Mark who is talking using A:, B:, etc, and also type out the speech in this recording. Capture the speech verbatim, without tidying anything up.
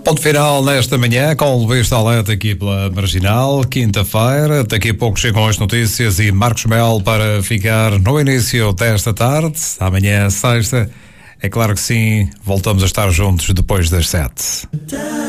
A: Ponto final nesta manhã com o Luís Talente aqui pela Marginal. Quinta-feira, daqui a pouco chegam as notícias e Marcos Mel para ficar no início desta tarde. Amanhã, sexta, é claro que sim, voltamos a estar juntos depois das sete.